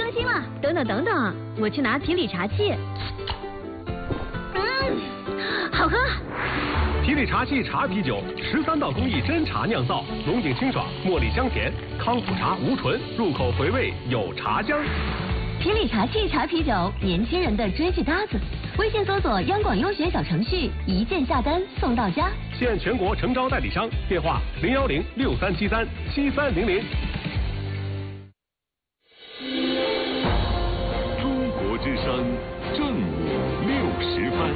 伤心了。等等，我去拿提理茶器。好喝。 提理茶器茶啤酒，13道工艺真茶酿造，浓井清爽，茉莉香甜，康普茶无醇，入口回味有茶香。 提理茶器茶啤酒，年轻人的追剧搭子。微信搜索央广优选小程序，一键下单送到家。 现全国诚招代理商，电话01063737300。 中国之声正午60分。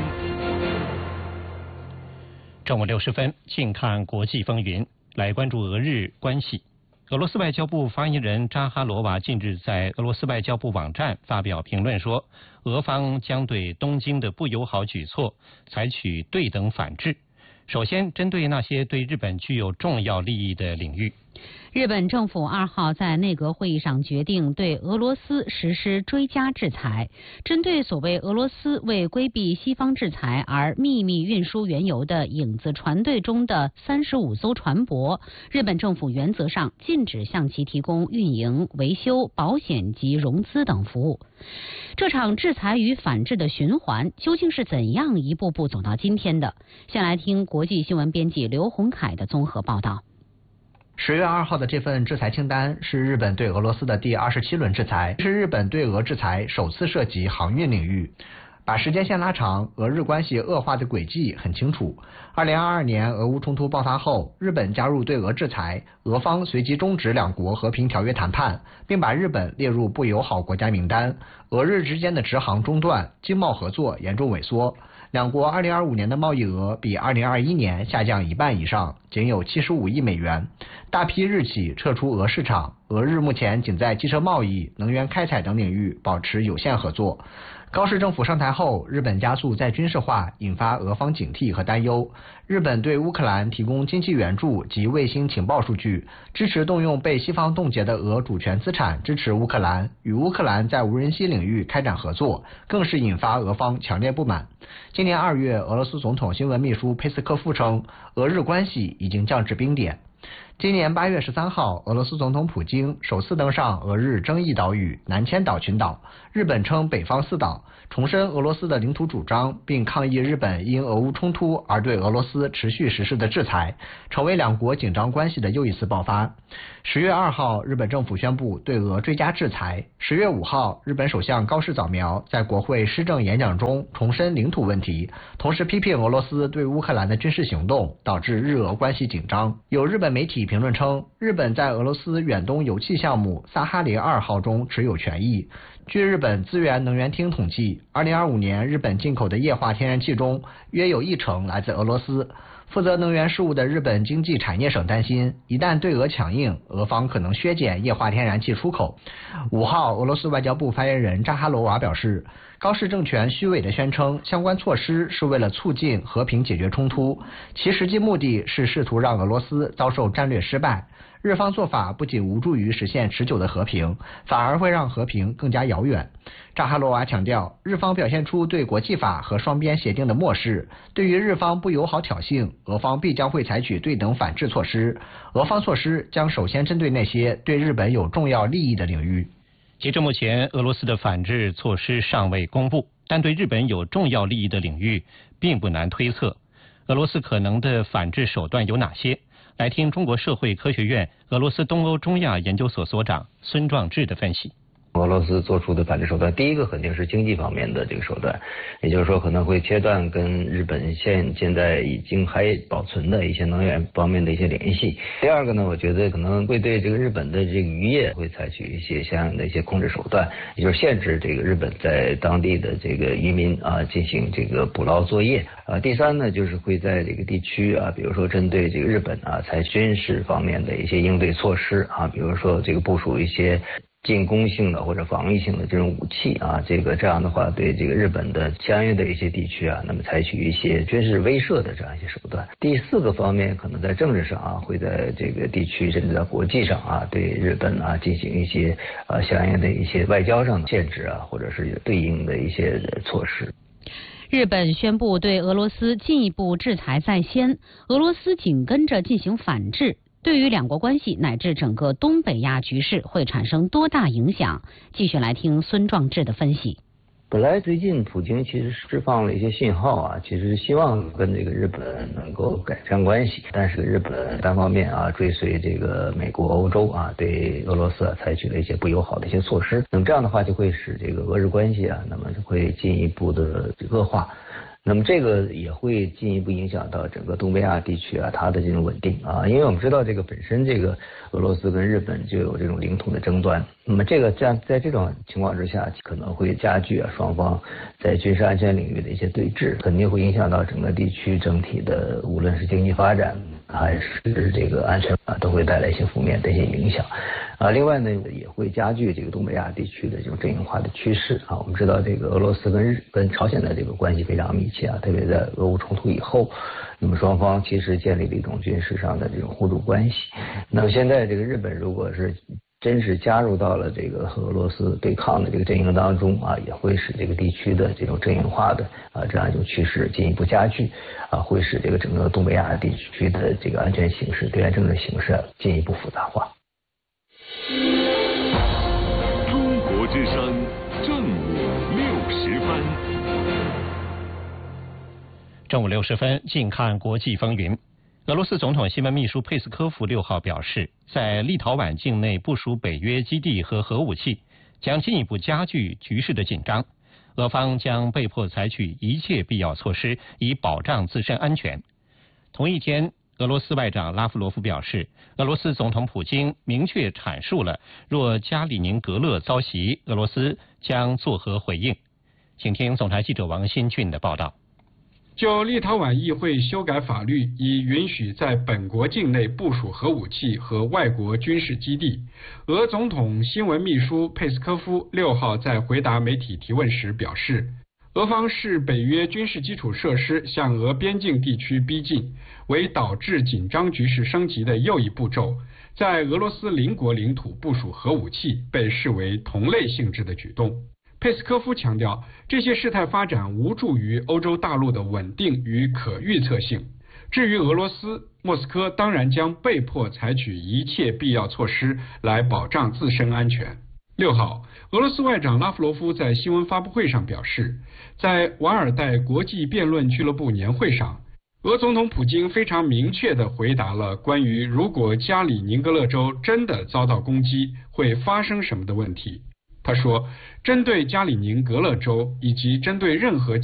正午60分，近看国际风云，来关注俄日关系。俄罗斯外交部发言人扎哈罗娃近日在俄罗斯外交部网站发表评论说，俄方将对东京的不友好举措采取对等反制。首先，针对那些对日本具有重要利益的领域， 日本政府2号在内阁会议上决定对俄罗斯实施追加制裁，针对所谓俄罗斯为规避西方制裁而秘密运输原油的影子船队中的35艘船舶，日本政府原则上禁止向其提供运营、维修、保险及融资等服务。这场制裁与反制的循环究竟是怎样一步步走到今天的？先来听国际新闻编辑刘洪凯的综合报道。 10月2号的这份制裁清单是日本对俄罗斯的第27轮制裁，是日本对俄制裁首次涉及航运领域。把时间线拉长，俄日关系恶化的轨迹很清楚。2022年俄乌冲突爆发后，日本加入对俄制裁，俄方随即终止两国和平条约谈判，并把日本列入不友好国家名单。俄日之间的直航中断，经贸合作严重萎缩。两国2025年的贸易额比2021年下降1半以上，仅有75亿美元。大批日企撤出俄市场，俄日目前仅在汽车贸易、能源开采等领域保持有限合作。高市政府上台后，日本加速再军事化，引发俄方警惕和担忧。日本对乌克兰提供经济援助及卫星情报数据，支持动用被西方冻结的俄主权资产支持乌克兰，与乌克兰在无人机领域开展合作，更是引发俄方强烈不满。今年2月，俄罗斯总统新闻秘书佩斯科夫称，俄日关系已经降至冰点。今年8月13号，俄罗斯总统普京首次登上俄日争议岛屿南千岛群岛，日本称北方四岛，重申俄罗斯的领土主张，并抗议日本因俄乌冲突而对俄罗斯持续实施的制裁，成为两国紧张关系的又一次爆发。10月2号，日本政府宣布对俄追加制裁。10月5号，日本首相高市早苗在国会施政演讲中重申领土问题，同时批评俄罗斯对乌克兰的军事行动导致日俄关系紧张。有日本媒体评论称，日本在俄罗斯远东油气项目萨哈林2号中持有权益。据日本资源能源厅统计，2025年日本进口的液化天然气中约有1成来自俄罗斯。负责能源事务的日本经济产业省担心，一旦对俄强硬，俄方可能削减液化天然气出口。5号，俄罗斯外交部发言人扎哈罗娃表示，高市政权虚伪地宣称相关措施是为了促进和平解决冲突，其实际目的是试图让俄罗斯遭受战略失败。日方做法不仅无助于实现持久的和平，反而会让和平更加遥远。扎哈罗娃强调，日方表现出对国际法和双边协定的漠视，对于日方不友好挑衅，俄方必将会采取对等反制措施。俄方措施将首先针对那些对日本有重要利益的领域。 截至目前，俄罗斯的反制措施尚未公布，但对日本有重要利益的领域并不难推测。俄罗斯可能的反制手段有哪些？来听中国社会科学院俄罗斯东欧中亚研究所所长孙壮志的分析。 俄罗斯做出的反制手段，第一个肯定是经济方面的这个手段，也就是说可能会切断跟日本现在已经还保存的一些能源方面的一些联系。第二个呢，我觉得可能会对这个日本的这个渔业会采取一些相应的一些控制手段，也就是限制这个日本在当地的这个渔民进行这个捕捞作业。第三呢，就是会在这个地区比如说针对这个日本采军事方面的一些应对措施比如说这个部署一些进攻性的或者防御性的这种武器这样的话对这个日本的相应的一些地区那么采取一些军事威慑的这样一些手段。第四个方面，可能在政治上会在这个地区甚至在国际上对日本进行一些相应的一些外交上的限制或者是对应的一些措施。 日本宣布对俄罗斯进一步制裁在先，俄罗斯紧跟着进行反制。 对于两国关系乃至整个东北亚局势会产生多大影响？继续来听孙壮志的分析。 本来最近普京其实释放了一些信号啊，其实希望跟这个日本能够改善关系，但是日本单方面啊追随这个美国、欧洲啊对俄罗斯采取了一些不友好的一些措施，那么这样的话就会使这个俄日关系啊，那么就会进一步的恶化。那么这个也会进一步影响到整个东北亚地区啊，它的这种稳定啊，因为我们知道这个本身这个俄罗斯跟日本就有这种领土的争端，那么这个在这种情况之下，可能会加剧啊双方在军事安全领域的一些对峙，肯定会影响到整个地区整体的，无论是经济发展还是这个安全啊，都会带来一些负面的一些影响啊。另外呢，也会加剧这个东北亚地区的这种阵营化的趋势啊。我们知道这个俄罗斯跟朝鲜的这个关系非常密切啊，特别在俄乌冲突以后，那么双方其实建立了一种军事上的这种互助关系。那么现在这个日本如果是真是加入到了这个和俄罗斯对抗的这个阵营当中啊，也会使这个地区的这种阵营化的啊这样一种趋势进一步加剧啊，会使这个整个东北亚地区的这个安全形势、对外政治形势进一步复杂化。 中国之声正午60分。 正午60分，近看国际风云。俄罗斯总统新闻秘书佩斯科夫6号表示，在立陶宛境内部署北约基地和核武器，将进一步加剧局势的紧张。俄方将被迫采取一切必要措施，以保障自身安全。同一天，俄罗斯外长拉夫罗夫表示，俄罗斯总统普京明确阐述了，若加里宁格勒遭袭，俄罗斯将作何回应。请听总台记者王新俊的报道。 就立陶宛议会修改法律，以允许在本国境内部署核武器和外国军事基地，俄总统新闻秘书佩斯科夫6号在回答媒体提问时表示，俄方视北约军事基础设施向俄边境地区逼近为导致紧张局势升级的又一步骤，在俄罗斯邻国领土部署核武器被视为同类性质的举动。佩斯科夫强调，这些事态发展无助于欧洲大陆的稳定与可预测性。至于俄罗斯，莫斯科当然将被迫采取一切必要措施来保障自身安全。6号，俄罗斯外长拉夫罗夫在新闻发布会上表示，在瓦尔代国际辩论俱乐部年会上，俄总统普京非常明确地回答了关于如果加里宁格勒州真的遭到攻击会发生什么的问题。他说，针对加里宁格勒州以及针对任何